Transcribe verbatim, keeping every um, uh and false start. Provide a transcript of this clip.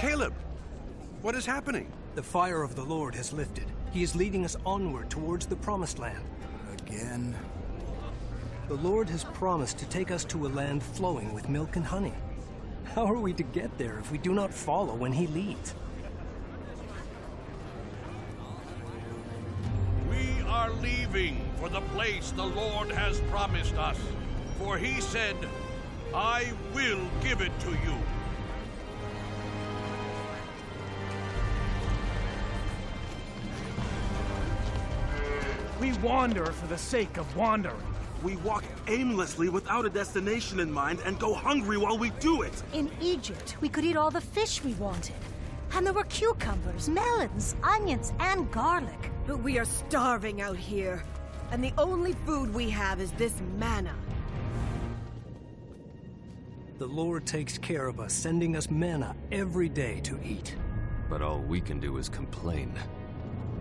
Caleb, what is happening? The fire of the Lord has lifted. He is leading us onward towards the Promised Land. Again? The Lord has promised to take us to a land flowing with milk and honey. How are we to get there if we do not follow when He leads? We are leaving for the place the Lord has promised us. For He said, I will give it to you. We wander for the sake of wandering. We walk aimlessly without a destination in mind and go hungry while we do it. In Egypt, we could eat all the fish we wanted. And there were cucumbers, melons, onions, and garlic. But we are starving out here. And the only food we have is this manna. The Lord takes care of us, sending us manna every day to eat. But all we can do is complain.